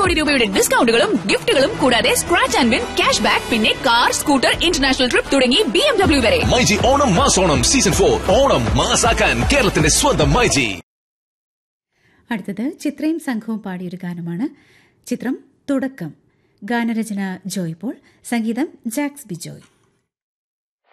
കോടി രൂപയുടെ ഡിസ്കൗണ്ടുകളും ഗിഫ്റ്റുകളും കൂടാതെ scratch and win cash back പിന്നെ കാർ സ്കൂട്ടർ ഇന്റർനാഷണൽ ട്രിപ്പ് തുടങ്ങി BMW വരെ. മൈജി ഓണം മാസോണം സീസൺ 4 ഓണം മാസാക്കാൻ കേരളത്തിന്റെ സ്വന്തം മൈജി. അടുത്തത് ചിത്രയും സംഘവും പാടിയൊരു ഗാനമാണ്. ചിത്രം തുടക്കം. ഗാനരചന ജോയ് പോൾ, സംഗീതം ജാക്സ് ബിജോയ്.